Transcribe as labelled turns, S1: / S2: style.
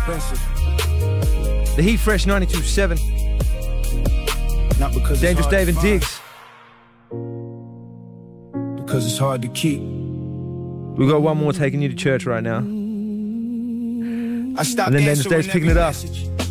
S1: expensive.
S2: The Heat Fresh 92.7.
S1: Not because
S2: Dangerous
S1: it's hard
S2: Dave
S1: to
S2: and
S1: find,
S2: Diggs.
S1: because it's hard to keep.
S2: We got one more taking you to church right now.
S1: I stopped
S2: And then Dangerous
S1: answering
S2: Dave's picking
S1: every
S2: it up.
S1: message.